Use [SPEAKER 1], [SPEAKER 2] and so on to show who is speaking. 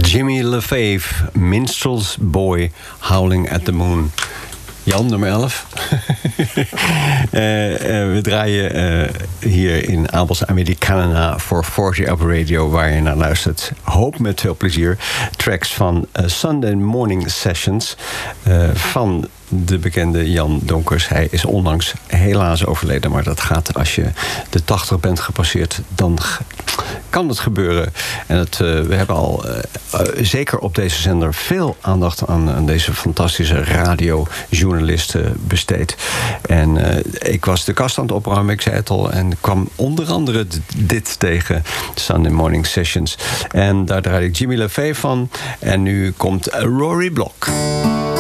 [SPEAKER 1] Jimmy Lafave, Minstrel's Boy, Howling at the Moon. Jan, nummer 11. We draaien hier in Abels Americana voor 40 Up Radio, waar je naar luistert. Hoop met veel plezier. Tracks van Sunday Morning Sessions van de bekende Jan Donkers. Hij is onlangs helaas overleden, maar dat gaat als je de 80 bent gepasseerd, dan kan het gebeuren. En we hebben al zeker op deze zender veel aandacht aan deze fantastische radiojournalisten besteed. En ik was de kast aan het opruimen, ik zei het al, en kwam onder andere dit tegen, Sunday Morning Sessions. En daar draaide ik Jimmy Lafave van. En nu komt Rory Block.